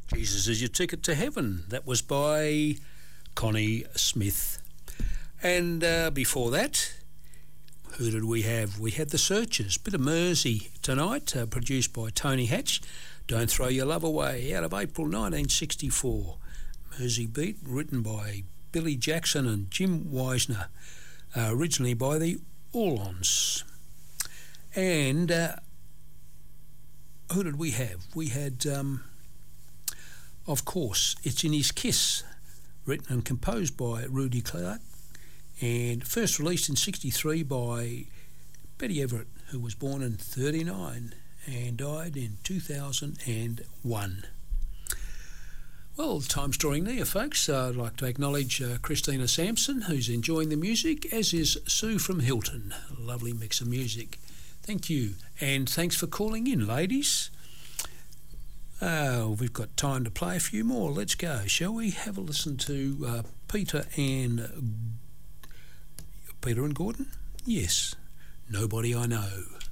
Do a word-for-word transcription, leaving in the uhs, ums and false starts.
Jesus Is Your Ticket to Heaven. That was by Connie Smith. And uh, before that, who did we have? We had The Searchers, bit of Mersey tonight, uh, produced by Tony Hatch. Don't Throw Your Love Away, out of April nineteen sixty-four. Mersey Beat, written by Billy Jackson and Jim Weisner, uh, originally by the Orlons. And uh, who did we have? We had, um, of course, It's in His Kiss, written and composed by Rudy Clark, and first released in sixty-three by Betty Everett, who was born in thirty-nine and died in two thousand one. Well, time's drawing near, folks. Uh, I'd like to acknowledge uh, Christina Sampson, who's enjoying the music, as is Sue from Hilton. A lovely mix of music. Thank you, and thanks for calling in, ladies. Uh, we've got time to play a few more. Let's go, shall we? Have a listen to uh, Peter and Peter and Gordon? Yes, Nobody I Know.